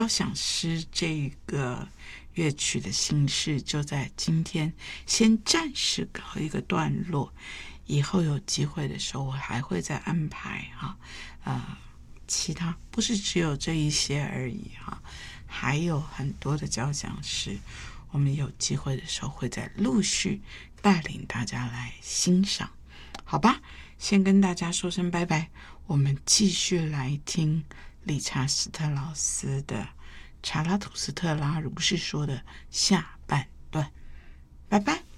交响诗这个乐曲的形式就在今天先暂时告一个段落，以后有机会的时候我还会再安排其他不是只有这一些而已还有很多的交响诗，我们有机会的时候会再陆续带领大家来欣赏，好吧？先跟大家说声拜拜，我们继续来听理查斯特劳斯的查拉图斯特拉如是说的下半段，拜拜。